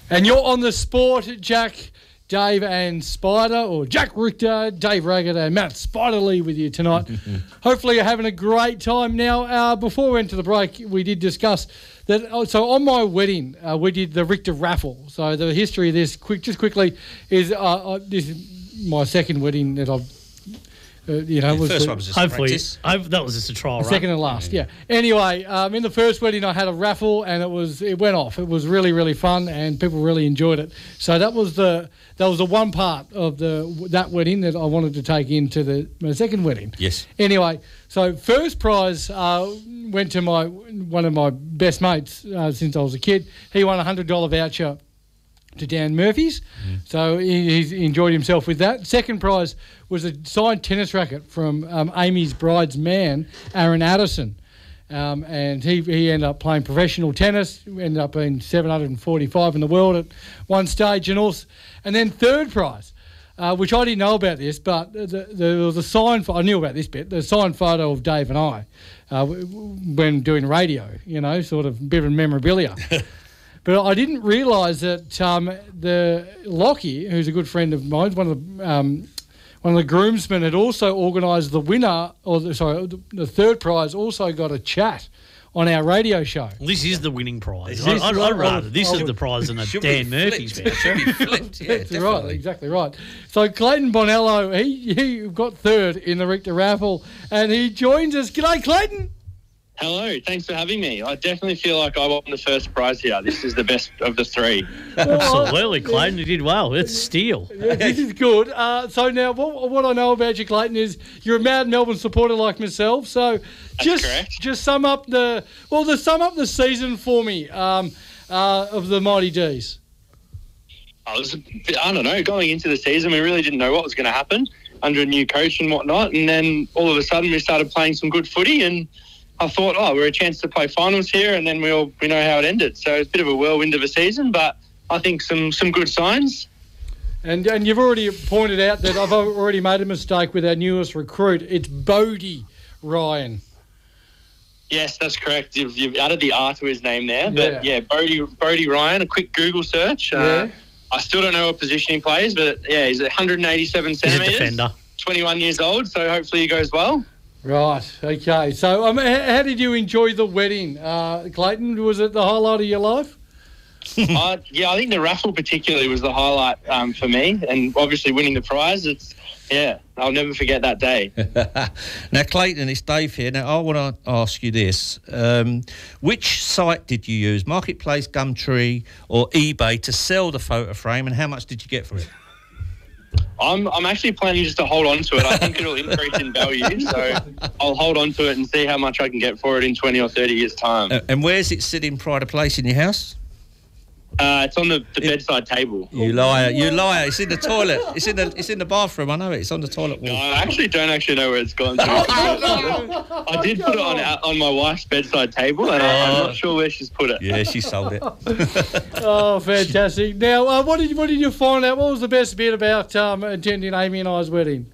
And you're on the sport, Jack, Dave and Spider, or Jack Richter, Dave Raggett and Matt Spiderly with you tonight. Hopefully you're having a great time. Now, before we went to the break, we did discuss that. So on my wedding, we did the Richter raffle. So the history of this, quickly, is this is my second wedding that I've was first one was just hopefully practice. that was just a trial run. Second and last, yeah. Anyway, in the first wedding I had a raffle and it went off. It was really, really fun and people really enjoyed it. So that was the one part of that wedding that I wanted to take into my second wedding. Yes. Anyway, so first prize went to one of my best mates since I was a kid. He won a $100 voucher to Dan Murphy's. So he enjoyed himself with that. Second prize was a signed tennis racket from Amy's bride's man, Aaron Addison. And he ended up playing professional tennis, ended up being 745 in the world at one stage. And then third prize, which I didn't know about this, but there was a I knew about this bit, the signed photo of Dave and I when doing radio, sort of bit of memorabilia. But I didn't realise that the Lockie, who's a good friend of mine, one of the groomsmen, had also organised the winner, the third prize also got a chat on our radio show. Well, this is the winning prize. I'd rather this is the prize than a Dan Murphy's voucher. Should be flipped, yeah, That's right, exactly right. So Clayton Bonello, he got third in the Richter raffle, and he joins us. G'day, Clayton. Hello, thanks for having me. I definitely feel like I won the first prize here. This is the best of the three. Absolutely, Clayton. You did well. It's a steal. Yeah, this is good. So now what I know about you, Clayton, is you're a mad Melbourne supporter like myself. So just sum up the season for me of the Mighty D's. I don't know, going into the season, we really didn't know what was going to happen under a new coach and whatnot. And then all of a sudden we started playing some good footy and I thought, we're a chance to play finals here, and then we know how it ended. So it's a bit of a whirlwind of a season, but I think some good signs. And you've already pointed out that I've already made a mistake with our newest recruit. It's Bodie Ryan. Yes, that's correct. You've added the R to his name there. But, Bodie Ryan, a quick Google search. I still don't know what position he plays, but, he's 187 centimetres. He's a defender. 21 years old, so hopefully he goes well. Right, okay. So how did you enjoy the wedding, Clayton? Was it the highlight of your life? I think the raffle particularly was the highlight for me, and obviously winning the prize. I'll never forget that day. Now, Clayton, it's Dave here. Now, I want to ask you this. Which site did you use, Marketplace, Gumtree or eBay, to sell the photo frame, and how much did you get for it? I'm actually planning just to hold on to it. I think it'll increase in value, so I'll hold on to it and see how much I can get for it in 20 or 30 years' time. And where's it sitting pride of place in your house? It's on the bedside table. You liar! It's in the toilet. It's in the bathroom. I know it. It's on the toilet wall. No, I don't actually know where it's gone to. I did put it on my wife's bedside table, and I'm not sure where she's put it. Yeah, she sold it. Oh, fantastic! Now, what did you find out? What was the best bit about attending Amy and I's wedding?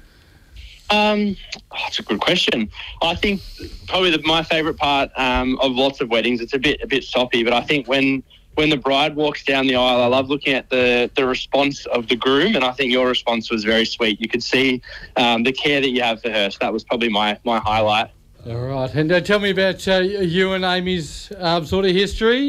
That's a good question. I think probably my favourite part of lots of weddings. It's a bit soppy, but I think when the bride walks down the aisle, I love looking at the response of the groom, and I think your response was very sweet. You could see the care that you have for her, so that was probably my highlight. All right, and tell me about you and Amy's sort of history.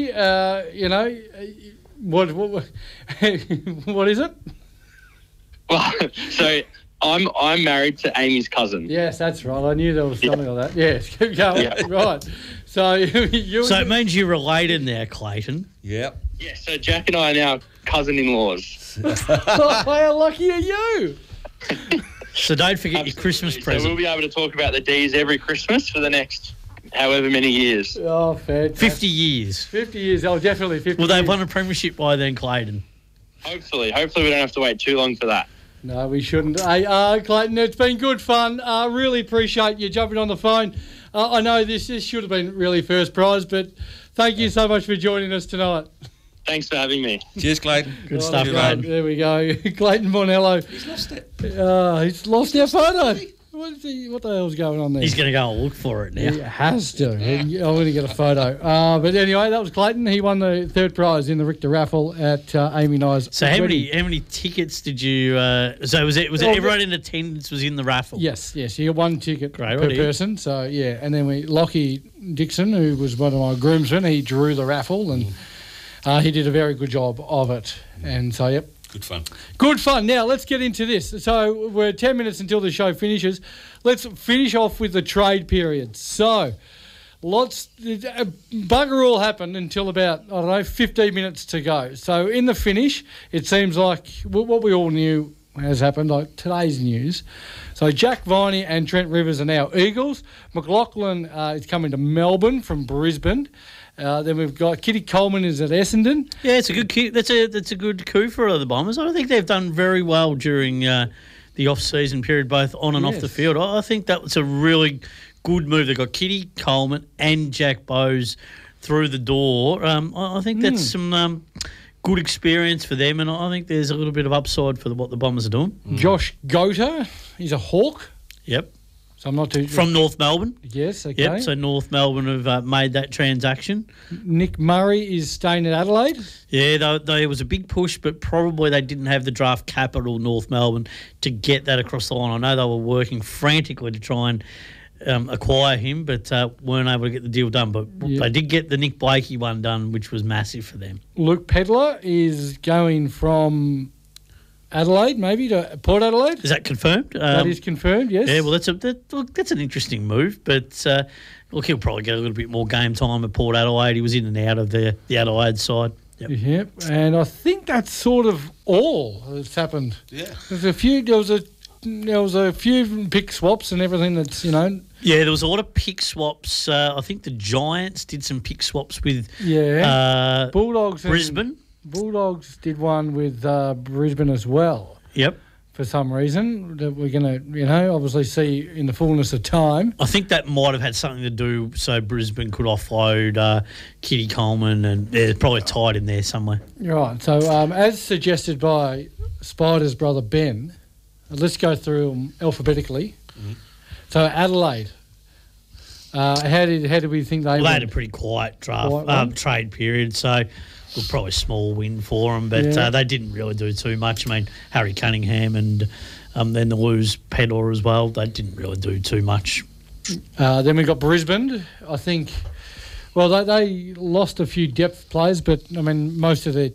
What is it? Well, so I'm married to Amy's cousin. Yes, that's right. I knew there was something like that. Yes, keep going. Yeah. Right. So it means you're related now, Clayton. Yep. Yeah, so Jack and I are now cousin-in-laws. How lucky are you? So don't forget your Christmas present. So we'll be able to talk about the D's every Christmas for the next however many years. Oh, fantastic. 50 years. 50 years. Oh, definitely 50 Will years. they have won a premiership by then, Clayton? Hopefully we don't have to wait too long for that. No, we shouldn't. Hey, Clayton, it's been good fun. Really appreciate you jumping on the phone. I know this should have been really first prize, but thank you so much for joining us tonight. Thanks for having me. Cheers, Clayton. Good stuff, Clayton. There we go. Clayton Bonello. He's lost it. He's lost our photo. what the hell's going on there? He's going to go and look for it now. He has to. I'm going to get a photo. But anyway, that was Clayton. He won the third prize in the Richter raffle at Amy Nye's. So how many tickets did you? So was it everyone in attendance was in the raffle? Yes. You got one ticket Great, per person. So yeah, and then Lockie Dixon, who was one of my groomsmen, he drew the raffle and he did a very good job of it. And so yep. Good fun. Now, let's get into this. So, we're 10 minutes until the show finishes. Let's finish off with the trade period. So, bugger all happened until about, 15 minutes to go. So, in the finish, it seems like what we all knew has happened, like today's news. So, Jack Viney and Trent Rivers are now Eagles. McLaughlin is coming to Melbourne from Brisbane. Then we've got Kitty Coleman is at Essendon. Yeah, it's a good coup. That's a good coup for the Bombers. I think they've done very well during the off-season period, both on and off the field. I think that was a really good move. They got Kitty Coleman and Jack Bowes through the door. I think that's some good experience for them, and I think there's a little bit of upside for what the Bombers are doing. Josh Gota, he's a Hawk. Yep. So I'm not too... From North Melbourne. Yes, okay. Yep, so North Melbourne have made that transaction. Nick Murray is staying at Adelaide. Yeah, there was a big push, but probably they didn't have the draft capital, North Melbourne, to get that across the line. I know they were working frantically to try and acquire him, but weren't able to get the deal done. But they did get the Nick Blakey one done, which was massive for them. Luke Pedler is going from... Adelaide, maybe, to Port Adelaide. Is that confirmed? That is confirmed, yes. Yeah, well, that's an interesting move, but he'll probably get a little bit more game time at Port Adelaide. He was in and out of the Adelaide side. Yep, and I think that's sort of all that's happened. Yeah, there was a few pick swaps and everything that's Yeah, there was a lot of pick swaps. I think the Giants did some pick swaps with Bulldogs, Brisbane. Bulldogs did one with Brisbane as well. Yep. For some reason that we're going to, obviously see in the fullness of time. I think that might have had something to do so Brisbane could offload Kitty Coleman, and they're probably tied in there somewhere. Right. So as suggested by Spider's brother Ben, let's go through them alphabetically. Mm-hmm. So Adelaide. How did we think they? Well, they had a pretty quiet trade period, so. Probably a small win for them, but they didn't really do too much. I mean, Harry Cunningham and then the Lose Pedler as well, they didn't really do too much. Then we got Brisbane. I think, they lost a few depth players, but, I mean, most of their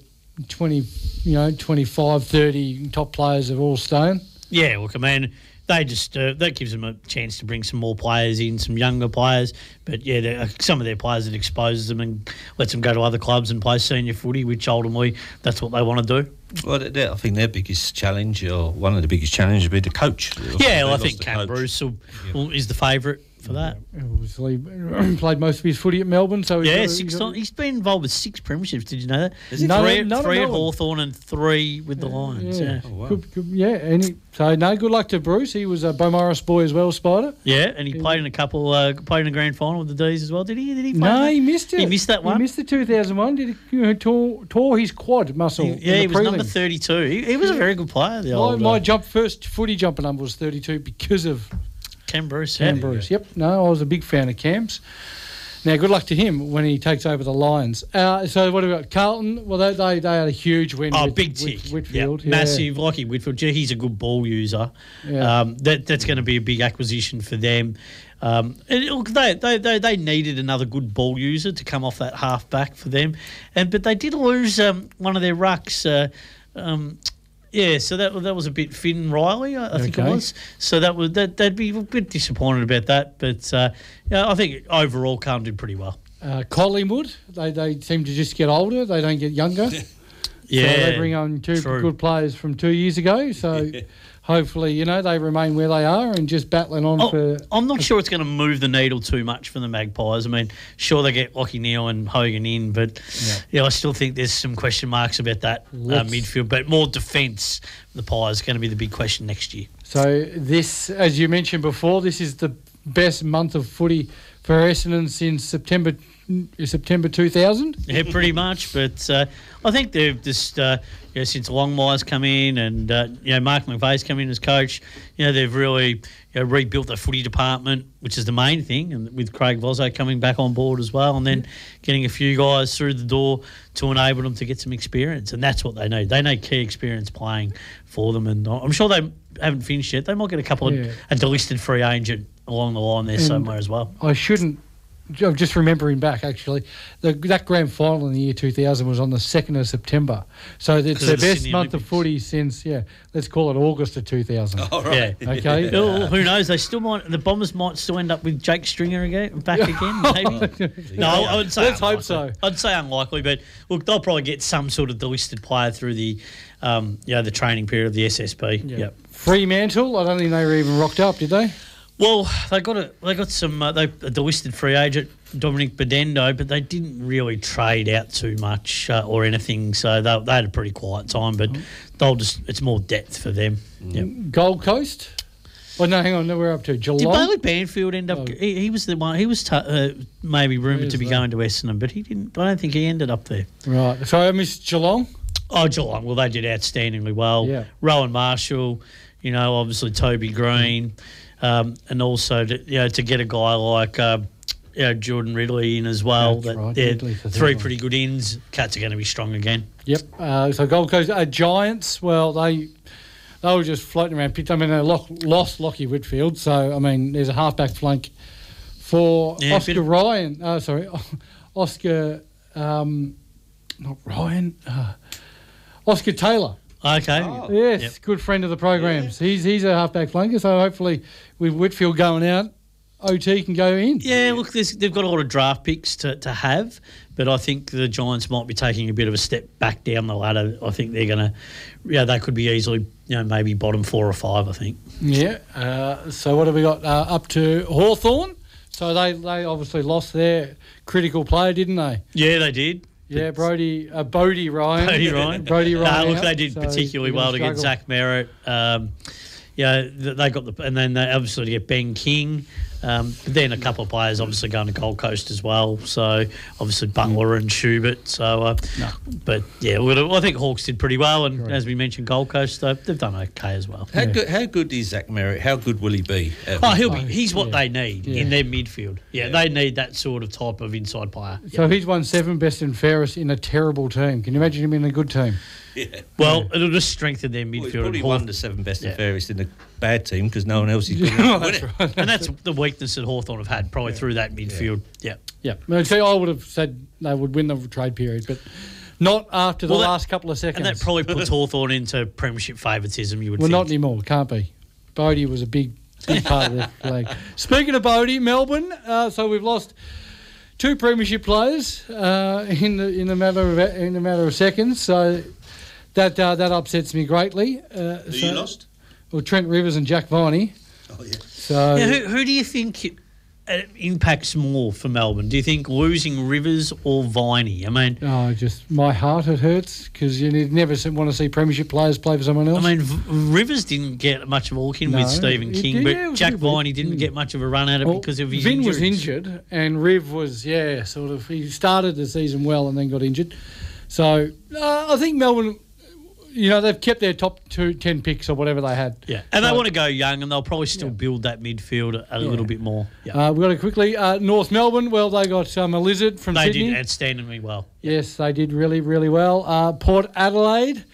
25, 30 top players have all stayed. Yeah, look, I mean... They just that gives them a chance to bring some more players in, some younger players. But some of their players that exposes them and lets them go to other clubs and play senior footy, which ultimately that's what they want to do. Well, I think their biggest challenge, or one of the biggest challenges, would be the coach. I think Cam Bruce is the favourite for that. Obviously, played most of his footy at Melbourne. So he's been involved with 6 premierships. Did you know that? Three at Hawthorn and 3 with the Lions. Yeah. Oh, wow. Good luck to Bruce. He was a Beaumaris boy as well, Spider. Yeah, and he played in a couple, played in a grand final with the D's as well. Did he? No, he missed it. He missed that one. He missed the 2001. Did he tore his quad muscle? He was number 32. He was a very good player. My first footy jumper number was 32 because of. Cam Bruce. Yep. No, I was a big fan of Cam's. Now, good luck to him when he takes over the Lions. So what have we got? Carlton, well, they had a huge win with big tick. Whitfield. Yep. Massive, Lockie Whitfield. He's a good ball user. Yeah. That's going to be a big acquisition for them. They needed another good ball user to come off that half back for them. But they did lose one of their rucks. So that was a bit Finn Riley, I think it was. So they'd be a bit disappointed about that. But I think overall Carlton did pretty well. Collingwood, they seem to just get older. They don't get younger. Yeah, so they bring on 2 good players from 2 years ago. So hopefully, they remain where they are and just battling on for... I'm not sure it's going to move the needle too much for the Magpies. I mean, sure, they get Lockie Neal and Hogan in, but I still think there's some question marks about that midfield. But more defence, the Pies, is going to be the big question next year. So this, as you mentioned before, this is the best month of footy for Essendon since September 2000. Yeah, pretty much. But I think they've just, since Longmire's come in and, Mark McVeigh's come in as coach, they've really rebuilt the footy department, which is the main thing, and with Craig Vozzo coming back on board as well, and then getting a few guys through the door to enable them to get some experience. And that's what they need. They need key experience playing for them. And I'm sure they haven't finished yet. They might get a couple of a delisted free agent along the line there somewhere as well. I'm just remembering back, actually. That grand final in the year 2000 was on the 2nd of September. So it's their best month of footy since, let's call it August of 2000. All right. Yeah. Okay. Well, who knows? The Bombers might still end up with Jake Stringer back again, maybe. No, I would say let's hope unlikely. so. I'd say unlikely, but look, they'll probably get some sort of delisted player through the training period of the SSB. Yeah. Yep. Fremantle, I don't think they were even rocked up, did they? Well, they got some a delisted free agent, Dominic Bedendo, but they didn't really trade out too much or anything, so they had a pretty quiet time. But it's more depth for them. Yep. Gold Coast. Oh no, hang on, no, we're up to Geelong. Did Bailey Banfield end up? He was the one. He was maybe rumoured to be going to Essendon, but he didn't. I don't think he ended up there. Right. So I missed Geelong. Oh, Geelong. Well, they did outstandingly well. Yeah. Rowan Marshall, obviously Toby Green. And also to get a guy like Jordan Ridley in as well. That's right. Three pretty good ins. Cats are going to be strong again. Yep. So Gold Coast Giants. Well, they were just floating around. I mean, they lost Lockie Whitfield. So I mean, there's a halfback flank for Oscar Ryan. Oscar, not Ryan. Oscar Taylor. Okay. Oh. Yes, good friend of the programs. Yeah. He's a halfback flanker, so hopefully with Whitfield going out, OT can go in. Yeah, look, they've got a lot of draft picks to have, but I think the Giants might be taking a bit of a step back down the ladder. I think they're going to, they could be easily, maybe bottom 4 or 5, I think. Yeah. So what have we got up to Hawthorn? So they obviously lost their critical player, didn't they? Yeah, they did. Yeah, Bodie Ryan. Bodie Ryan. Look, they did particularly well to get Zach Merritt. They got and then they obviously get Ben King. But then a couple of players obviously going to Gold Coast as well. So obviously Butler and Schubert. So, but yeah, I think Hawks did pretty well, and as we mentioned, Gold Coast they've done okay as well. How good is Zach Merritt? How good will he be? He's what they need in their midfield. Yeah, they need that sort of type of inside player. So he's won 7 best and fairest in a terrible team. Can you imagine him in a good team? Yeah. Well, it'll just strengthen their midfield. He's probably won the 7 best and fairest in a bad team because no one else is going to win it. Right. And that's the weakness that Hawthorn have had, probably through that midfield. Yeah. I would have said they would win the trade period, but not after the last couple of seconds. And that probably puts Hawthorn into premiership favouritism, you would think. Well, not anymore. Can't be. Bodie was a big part of their flag. Speaking of Bodie, Melbourne. So we've lost 2 premiership players in the matter of seconds. So that upsets me greatly. Who you lost? Well, Trent Rivers and Jack Viney. Oh, yeah. So who do you think impacts more for Melbourne? Do you think losing Rivers or Viney? I mean, just my heart, it hurts because you never want to see premiership players play for someone else. I mean, Rivers didn't get much of a look in with Stephen King, but Jack Viney didn't get much of a run at it because of his injuries. Vin was injured and Riv was, he started the season well and then got injured. So I think Melbourne, they've kept their top 10 picks or whatever they had. Yeah, and they want to go young, and they'll probably still build that midfield a little bit more. Yeah. We've got to quickly, North Melbourne, well, they got a lizard from Sydney. They did outstandingly well. Yes, they did really, really well. Port Adelaide,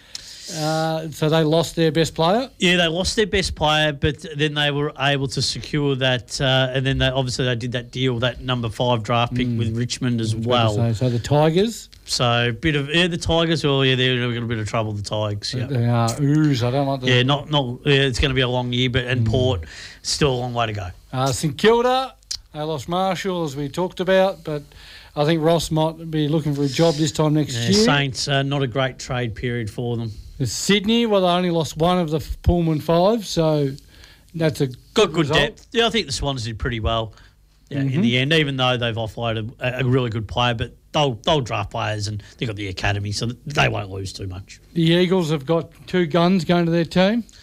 so they lost their best player. Yeah, they lost their best player, but then they were able to secure that, and then they did that deal, that number 5 draft pick with Richmond as well. So the Tigers. So a bit of the Tigers. Well, they're got a bit of trouble. The Tigers. Yeah. They are ooze. I don't like that. Yeah, not. It's going to be a long year, but Port still a long way to go. St Kilda, they lost Marshall as we talked about, but I think Ross might be looking for a job this time next year. Saints, not a great trade period for them. Sydney, well, they only lost one of the Pullman 5, so that's a good result. Depth. Yeah, I think the Swans did pretty well in the end, even though they've offloaded a really good player, but they'll draft players and they've got the academy, so they won't lose too much. The Eagles have got 2 guns going to their team.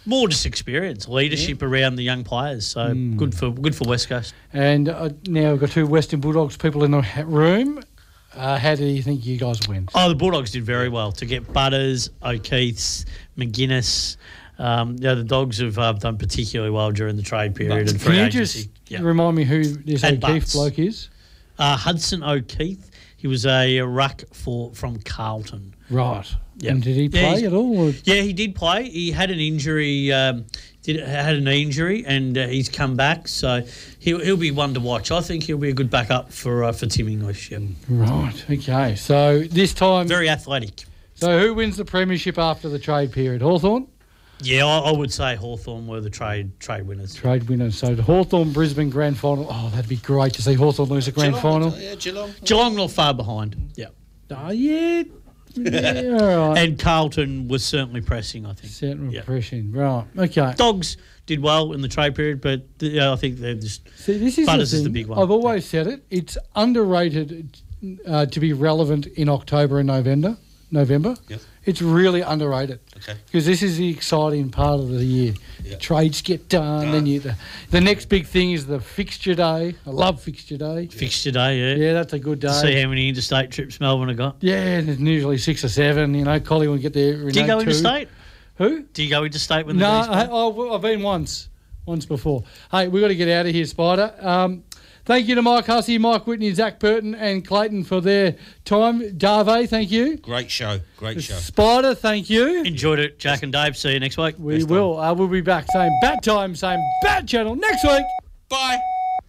More just experience, leadership around the young players. So good for West Coast. And now we've got 2 Western Bulldogs people in the room. How do you think you guys win? Oh, the Bulldogs did very well to get Butters, O'Keefe, McGuinness. The Dogs have done particularly well during the trade period and free Can you agency. just remind me who this And O'Keefe Butts. bloke is? Hudson O'Keefe. He was a ruck from Carlton. Right. Yeah. And did he Yeah, play at all? Or? Yeah, he did play. He had an injury. Had a knee injury, and he's come back. So he'll be one to watch. I think he'll be a good backup for Tim English. Yeah. Right. Okay. So this time, Very athletic. so who wins the premiership after the trade period? Hawthorn? Yeah, I would say Hawthorn were the trade winners. Trade winners. So the Hawthorn Brisbane grand final. Oh, that'd be great to see Hawthorn lose a grand final. Yeah, Geelong. Geelong not far behind. Yeah. Oh, yeah. Yeah, all right. And Carlton was certainly pressing, I think. Certain Yeah. impression. Right. Okay. Dogs did well in the trade period, but I think they're just See, this is Butters the is thing. the big one. I've always said it. It's underrated to be relevant in October and November. Yep. It's really underrated. Okay. Because this is the exciting part of the year. Yeah. Trades get done. Then the next big thing is the fixture day. I love fixture day. fixed today. Yeah. Yeah, that's a good day. See how many interstate trips Melbourne have got. Yeah, and there's usually 6 or 7. You know, Collie will get there. Do you go interstate? Who? Do you go interstate when No, the D's play? I've been once before. Hey, we've got to get out of here, Spider. Thank you to Mike Hussey, Mike Whitney, Zach Burton and Clayton for their time. Dave, thank you. Great show. Great show. Spider, thank you. Enjoyed it, Jack and Dave. See you next week. We will. We'll be back. Same bat time, same bat channel next week. Bye.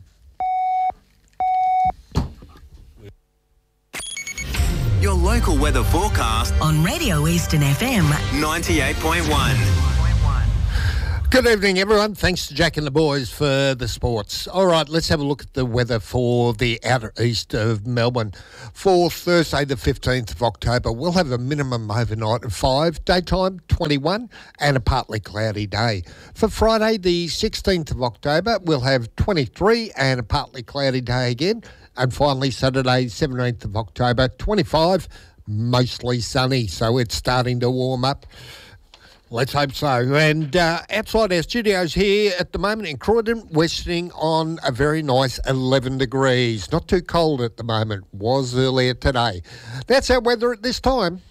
Your local weather forecast on Radio Eastern FM. 98.1. Good evening, everyone. Thanks to Jack and the boys for the sports. All right, let's have a look at the weather for the outer east of Melbourne. For Thursday, the 15th of October, we'll have a minimum overnight of 5, daytime 21, and a partly cloudy day. For Friday, the 16th of October, we'll have 23 and a partly cloudy day again. And finally, Saturday, 17th of October, 25, mostly sunny. So it's starting to warm up. Let's hope so. And outside our studios here at the moment in Croydon, we're sitting on a very nice 11 degrees. Not too cold at the moment. Was earlier today. That's our weather at this time.